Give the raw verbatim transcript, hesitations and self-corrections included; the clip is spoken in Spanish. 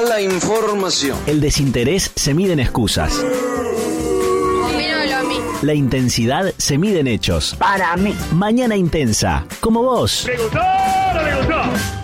la información. El desinterés se mide en excusas. Dímelo a mí. La intensidad se mide en hechos. Para mí. Mañana Intensa, como vos. ¿Le gustó o no le gustó?